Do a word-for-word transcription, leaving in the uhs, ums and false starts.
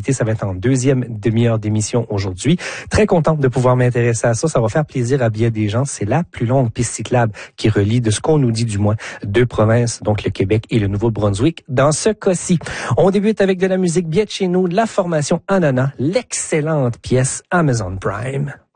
activités. Ça va être en deuxième demi-heure d'émission aujourd'hui. Très contente de pouvoir m'intéresser à ça. Ça va faire plaisir à bien des gens. C'est la plus longue piste cyclable qui relie, de ce qu'on nous dit du moins, deux provinces, donc le Québec et le Nouveau-Brunswick. Dans ce cas-ci, on débute avec de la musique bien de chez nous, de la formation Ananas, l'excellente pièce Amazon Prime.